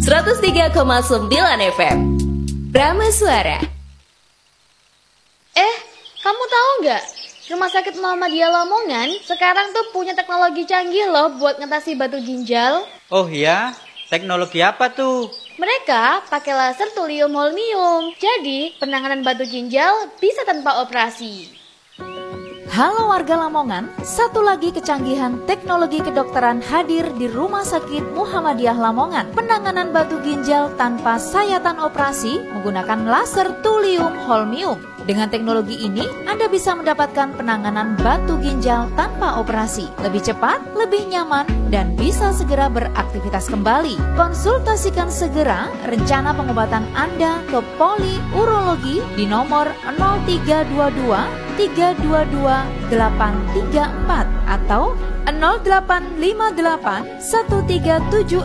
103,9 FM Brahma Suara. Kamu tahu nggak? Rumah sakit Muhammadiyah Lamongan sekarang tuh punya teknologi canggih loh buat ngatasi batu ginjal. Oh iya? Teknologi apa tuh? Mereka pakai laser thulium holmium. Jadi penanganan batu ginjal bisa tanpa operasi. Halo warga Lamongan, satu lagi kecanggihan teknologi kedokteran hadir di Rumah Sakit Muhammadiyah Lamongan. Penanganan batu ginjal tanpa sayatan operasi menggunakan laser thulium holmium. Dengan teknologi ini, Anda bisa mendapatkan penanganan batu ginjal tanpa operasi. Lebih cepat, lebih nyaman, dan bisa segera beraktivitas kembali. Konsultasikan segera rencana pengobatan Anda ke Poli Urologi di nomor 0322 322 834 atau 0858 1376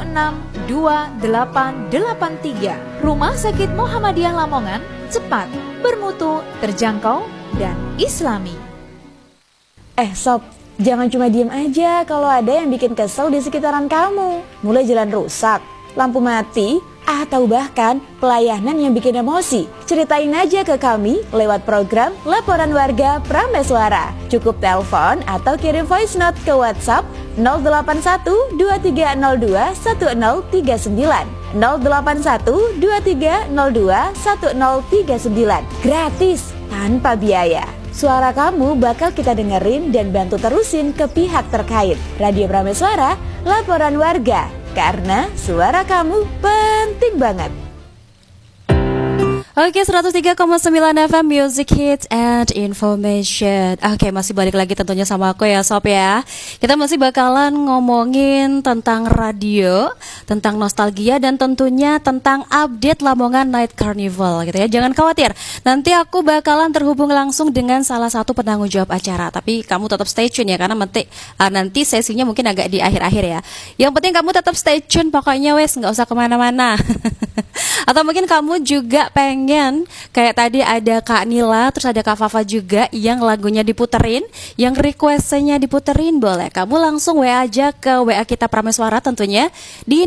2883. Rumah Sakit Muhammadiyah Lamongan, cepat, bermutu, terjangkau, dan islami. Sob, jangan cuma diem aja kalau ada yang bikin kesel di sekitaran kamu. Mulai jalan rusak, lampu mati, atau bahkan pelayanan yang bikin emosi. Ceritain aja ke kami lewat program Laporan Warga Prameswara. Cukup telepon atau kirim voice note ke WhatsApp 081 2302 1039 081 2302 1039. Gratis, tanpa biaya. Suara kamu bakal kita dengerin dan bantu terusin ke pihak terkait. Radio Prameswara, Laporan Warga. Karena suara kamu penting banget. Oke, 103,9 FM Music Hits and Information. Oke, masih balik lagi tentunya sama aku ya Sob ya. Kita masih bakalan ngomongin tentang radio, tentang nostalgia, dan tentunya tentang update Lamongan Night Carnival gitu ya. Jangan khawatir, nanti aku bakalan terhubung langsung dengan salah satu penanggung jawab acara. Tapi kamu tetap stay tune ya, karena nanti sesinya mungkin agak di akhir-akhir ya. Yang penting kamu tetap stay tune, pokoknya wes nggak usah kemana-mana. Atau mungkin kamu juga pengen kayak tadi ada Kak Nila, terus ada Kak Fafa juga yang lagunya diputerin, yang requestnya diputerin, boleh kamu langsung WA aja ke WA kita Prameswara tentunya di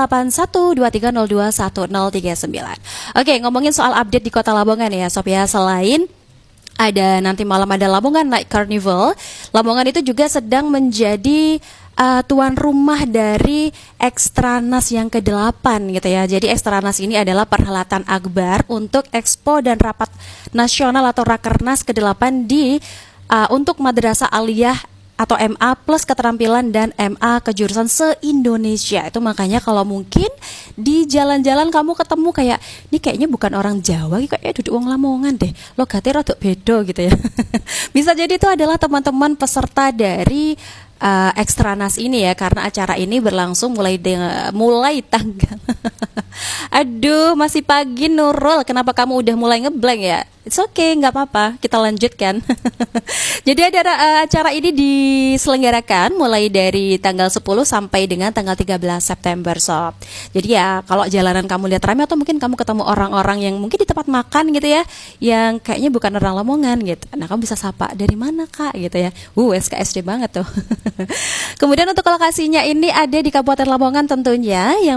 0812302139. Oke, ngomongin soal update di Kota Lamongan ya Sob ya. Selain ada nanti malam ada Lamongan Night Carnival, Lamongan itu juga sedang menjadi tuan rumah dari Ekstranas yang ke-8 gitu ya. Jadi Ekstranas ini adalah perhelatan akbar untuk Expo dan Rapat Nasional atau Rakernas ke-8 di untuk Madrasah Aliyah atau MA plus keterampilan dan MA kejurusan se-Indonesia. Itu makanya kalau mungkin di jalan-jalan kamu ketemu kayak ini kayaknya bukan orang Jawa, kayaknya duduk wong Lamongan deh, logatnya rada beda gitu ya. Bisa jadi itu adalah teman-teman peserta dari Ekstranas ini ya, karena acara ini berlangsung mulai tanggal aduh masih pagi Nurul, kenapa kamu udah mulai ngeblank ya? It's okay, nggak apa-apa, kita lanjutkan. Jadi ada acara ini diselenggarakan mulai dari tanggal 10 sampai dengan tanggal 13 September Sob. Jadi ya kalau jalanan kamu lihat ramai atau mungkin kamu ketemu orang-orang yang mungkin di tempat makan gitu ya, yang kayaknya bukan orang Lamongan gitu, nah kamu bisa sapa, dari mana Kak gitu ya. SKSD banget tuh. Kemudian untuk lokasinya ini ada di Kabupaten Lamongan tentunya, yang